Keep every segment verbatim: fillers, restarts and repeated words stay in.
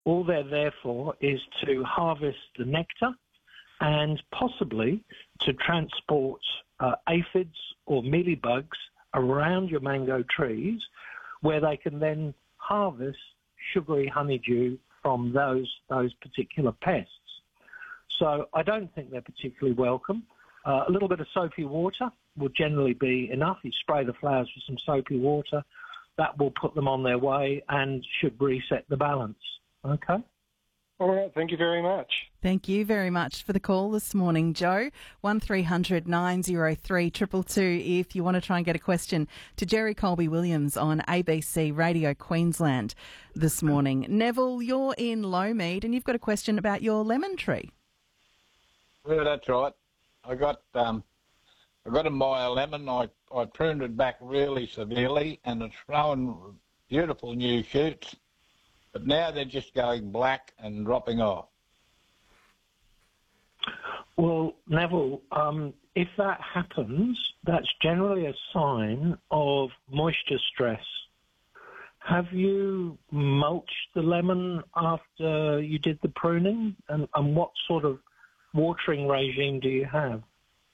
All they're there for is to harvest the nectar and possibly to transport uh, aphids or mealybugs around your mango trees, where they can then harvest sugary honeydew from those those particular pests. So I don't think they're particularly welcome. Uh, a little bit of soapy water will generally be enough. You spray the flowers with some soapy water. That will put them on their way and should reset the balance. Okay? All right, thank you very much. Thank you very much for the call this morning, Joe. one three hundred nine oh three two two two if you want to try and get a question to Jerry Colby-Williams on A B C Radio Queensland this morning. Neville, you're in Lowmead and you've got a question about your lemon tree. Yeah, that's right. I got um, I got a Meyer lemon. I, I pruned it back really severely and it's throwing beautiful new shoots. But now they're just going black and dropping off. Well, Neville, um, if that happens, that's generally a sign of moisture stress. Have you mulched the lemon after you did the pruning? And, and what sort of watering regime do you have?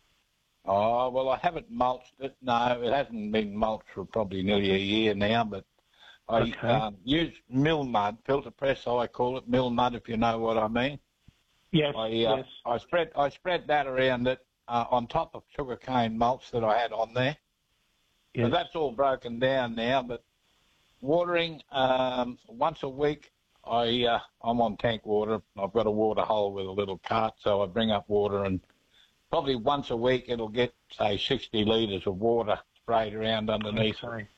Oh, well, I haven't mulched it. No, it hasn't been mulched for probably nearly a year now, but I Okay. um, use mill mud, filter press, I call it, mill mud, if you know what I mean. Yes, I, uh, yes. I spread I spread that around it uh, on top of sugarcane mulch that I had on there. yes. So that's all broken down now, but watering um, once a week, I, uh, I'm on tank water. I've got a water hole with a little cart, so I bring up water and probably once a week it'll get, say, sixty litres of water sprayed around underneath. Okay.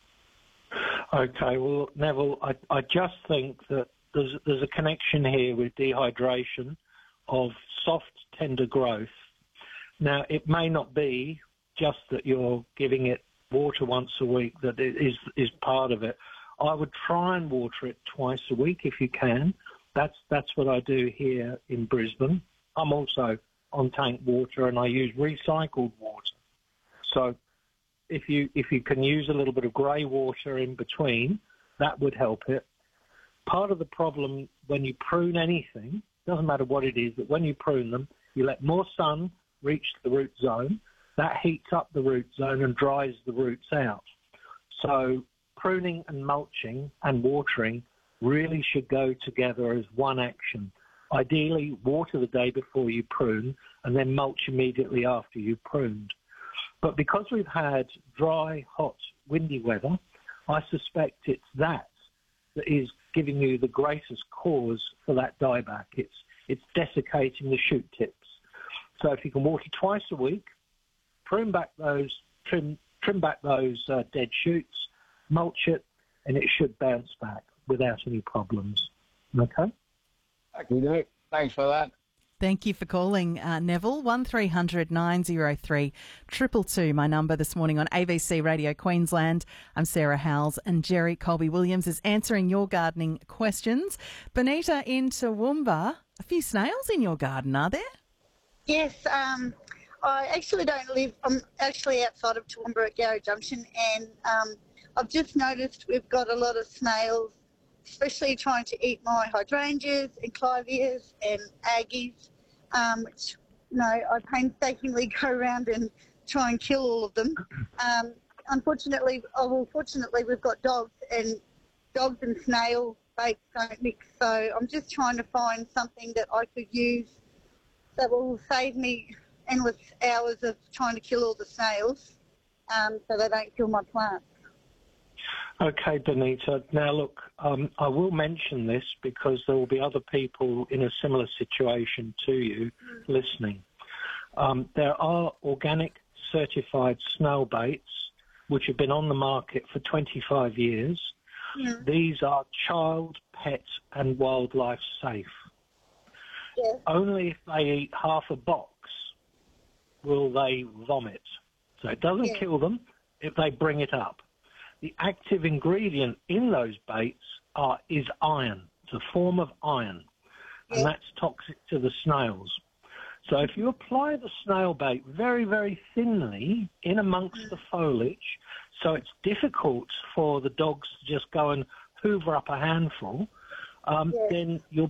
Okay, well, Neville, I, I just think that there's, there's a connection here with dehydration of soft, tender growth. Now, it may not be just that you're giving it water once a week that it is, is part of it. I would try and water it twice a week if you can. That's, that's what I do here in Brisbane. I'm also on tank water and I use recycled water. So if you if you can use a little bit of grey water in between, that would help it. Part of the problem when you prune anything, doesn't matter what it is, but when you prune them, you let more sun reach the root zone. That heats up the root zone and dries the roots out. So pruning and mulching and watering really should go together as one action. Ideally, water the day before you prune and then mulch immediately after you've pruned. But because we've had dry, hot, windy weather, I suspect it's that that is giving you the greatest cause for that dieback. It's, it's desiccating the shoot tips. So if you can water twice a week, prune back those, trim, trim back those uh, dead shoots, mulch it, and it should bounce back without any problems. Okay? Okay, thanks for that. Thank you for calling, uh, Neville. one three hundred nine oh three two two two, my number this morning on A B C Radio Queensland. I'm Sarah Howells and Jerry Colby-Williams is answering your gardening questions. Benita in Toowoomba, a few snails in your garden, are there? Yes, um, I actually don't live, I'm actually outside of Toowoomba at Garrow Junction, and um, I've just noticed we've got a lot of snails, especially trying to eat my hydrangeas and clivias and aggies, um, which, you know, I painstakingly go around and try and kill all of them. Um, unfortunately, oh, well, fortunately, we've got dogs, and dogs and snail baits don't mix, so I'm just trying to find something that I could use that will save me endless hours of trying to kill all the snails, um, so they don't kill my plants. Okay, Benita. Now, look, um, I will mention this because there will be other people in a similar situation to you listening. Um, there are organic certified snail baits which have been on the market for twenty-five years. Yeah. These are child, pet and wildlife safe. Yeah. Only if they eat half a box will they vomit. So it doesn't Yeah. kill them if they bring it up. The active ingredient in those baits are, is iron. It's a form of iron, and Yeah. that's toxic to the snails. So if you apply the snail bait very, very thinly in amongst the foliage, so it's difficult for the dogs to just go and hoover up a handful, um, Yeah. then you'll